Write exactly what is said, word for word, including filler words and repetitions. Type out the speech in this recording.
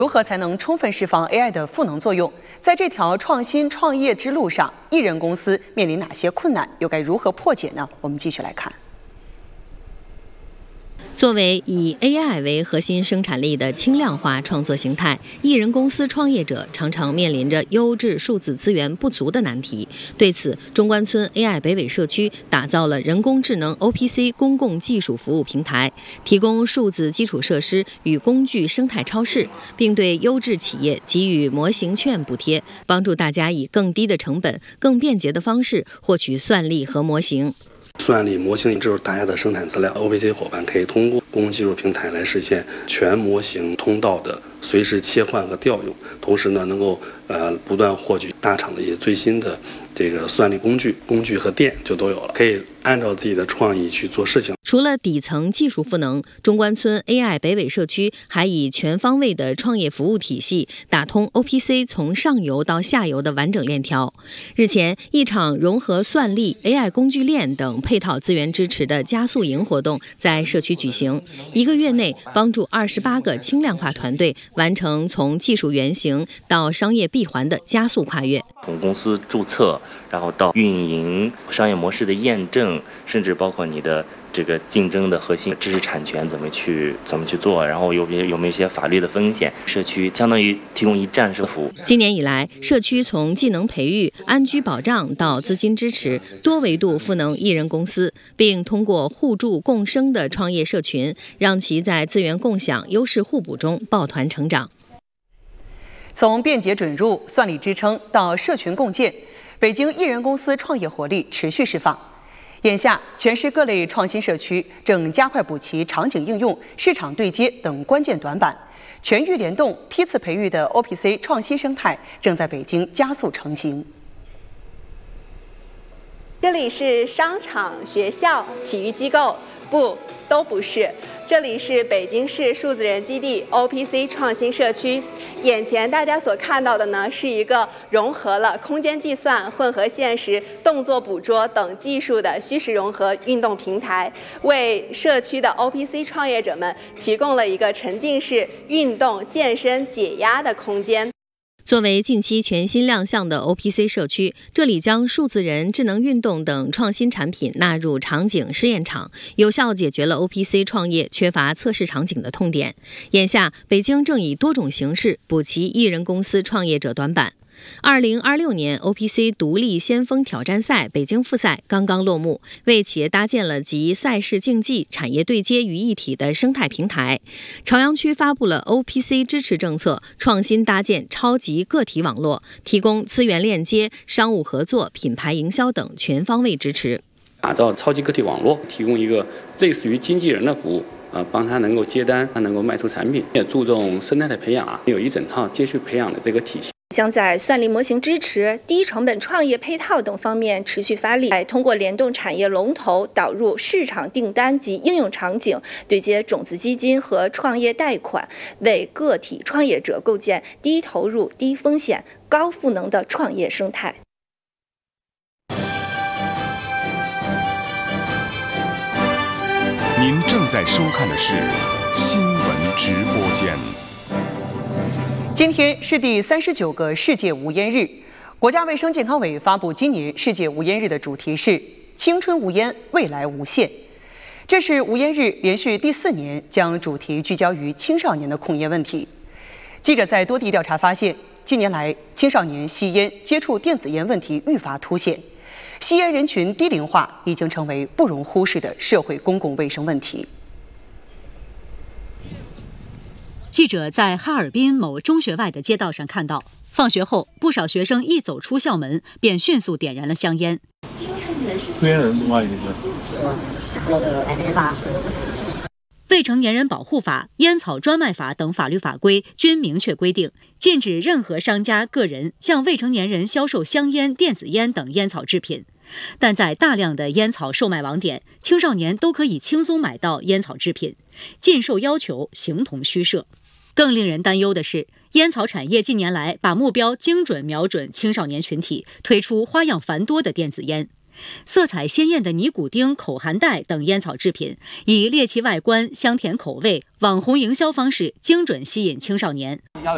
如何才能充分释放 A I 的赋能作用？在这条创新创业之路上，艺人公司面临哪些困难，又该如何破解呢？我们继续来看。 作为以 A I 为核心生产力的轻量化创作形态，艺人公司创业者常常面临着优质数字资源不足的难题。对此，中关村 A I 北纬社区打造了人工智能 O P C 公共技术服务平台，提供数字基础设施与工具生态超市，并对优质企业给予模型券补贴，帮助大家以更低的成本、更便捷的方式获取算力和模型。 算力模型就是大家的生产资料 ，O P C 伙伴可以通过公共技术平台来实现全模型通道的随时切换和调用，同时呢，能够呃不断获取大厂的一些最新的这个算力工具、工具和电就都有了，可以按照自己的创意去做事情。 除了底层技术赋能，中关村 A I 北纬社区还以全方位的创业服务体系打通 O P C 从上游到下游的完整链条。日前，一场融合算力、A I 工具链等配套资源支持的加速营活动在社区举行，一个月内帮助二十八个轻量化团队完成从技术原型到商业闭环的加速跨越。 从公司注册，然后到运营、商业模式的验证，甚至包括你的这个竞争的核心知识产权怎么去怎么去做，然后有没有有没有一些法律的风险，社区相当于提供一站式服务。 今年以来，社区从技能培育、安居保障到资金支持，多维度赋能艺人公司，并通过互助共生的创业社群，让其在资源共享、优势互补中抱团成长。 从便捷准入、算力支撑到社群共建，北京艺人公司创业活力持续释放。眼下，全市各类创新社区正加快补齐场景应用、市场对接等关键短板，全域联动、梯次培育的 O P C 创新生态正在北京加速成型。 这里是商场、学校、体育机构，不，都不是。这里是北京市数字人基地 O P C 创新社区。眼前大家所看到的呢，是一个融合了空间计算、混合现实、动作捕捉等技术的虚实融合运动平台，为社区的 O P C 创业者们提供了一个沉浸式运动、健身、解压的空间。 作为近期全新亮相的 O P C 社区，这里将数字人、智能运动等创新产品纳入场景试验场，有效解决了 O P C 创业缺乏测试场景的痛点。眼下，北京正以多种形式补齐艺人公司创业者短板。二零二六年 O P C 独立先锋挑战赛北京复赛刚刚落幕，为企业搭建了集赛事竞技、产业对接于一体的生态平台。朝阳区发布了 O P C 支持政策，创新搭建超级个体网络，提供资源链接、商务合作、品牌营销等全方位支持。 打造超级个体网络，提供一个类似于经纪人的服务。呃，帮他能够接单，他能够卖出产品，也注重生态的培养啊，有一整套接续培养的这个体系。 将在算力模型支持、低成本创业配套等方面持续发力，通过联动产业龙头导入市场订单及应用场景，对接种子基金和创业贷款，为个体创业者构建低投入、低风险、高赋能的创业生态。 您正在收看的是新闻直播间。 今天是第三十九个世界无烟日，国家卫生健康委发布今年世界无烟日的主题是“青春无烟，未来无限”。这是无烟日连续第四年将主题聚焦于青少年的控烟问题。记者在多地调查发现，近年来青少年吸烟、接触电子烟问题愈发凸显。吸烟人群低龄化已经成为不容忽视的社会公共卫生问题。 记者在哈尔滨某中学外的街道上看到，放学后不少学生一走出校门便迅速点燃了香烟。 抽烟人多吗？已经未成年人保护法、烟草专卖法等法律法规均明确规定，禁止任何商家、个人向未成年人销售香烟、电子烟等烟草制品。但在大量的烟草售卖网点，青少年都可以轻松买到烟草制品，禁售要求形同虚设。更令人担忧的是，烟草产业近年来把目标精准瞄准青少年群体，推出花样繁多的电子烟。色彩鲜艳的尼古丁、口含袋等烟草制品，以猎奇外观、香甜口味、网红营销方式，精准吸引青少年。 要